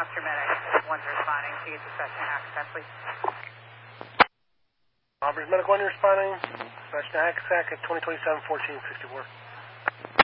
Foster Medic, one's responding to use the Cessna Hackensack, please. Robbers Medic 1, you're responding. Cessna Hackensack at 2027-1464.